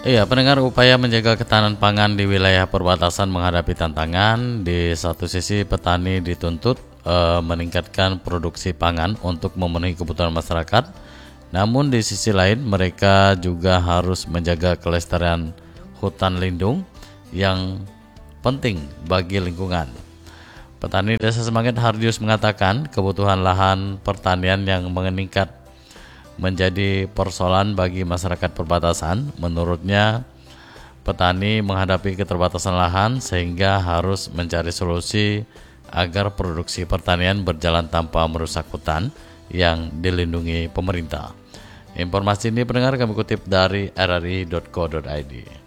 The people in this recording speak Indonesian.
Iya, pendengar, upaya menjaga ketahanan pangan di wilayah perbatasan menghadapi tantangan. Di satu sisi, petani dituntut meningkatkan produksi pangan untuk memenuhi kebutuhan masyarakat. Namun di sisi lain, mereka juga harus menjaga kelestarian hutan lindung yang penting bagi lingkungan. Petani Desa Semangit Hardius mengatakan kebutuhan lahan pertanian yang meningkat menjadi persoalan bagi masyarakat perbatasan. Menurutnya, petani menghadapi keterbatasan lahan sehingga harus mencari solusi agar produksi pertanian berjalan tanpa merusak hutan yang dilindungi pemerintah. Informasi ini pendengar kami kutip dari rri.co.id.